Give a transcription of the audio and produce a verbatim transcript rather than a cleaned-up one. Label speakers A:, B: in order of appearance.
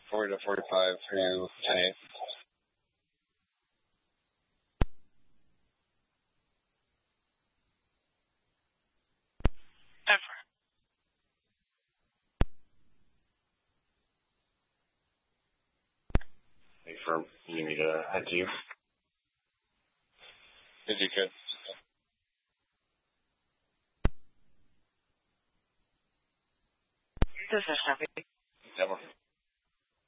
A: forty to forty-five for you, ten eight.
B: Ever.
C: Hey, firm. You need me to head to you?
A: If you could.
B: This is Chevy.
C: Never.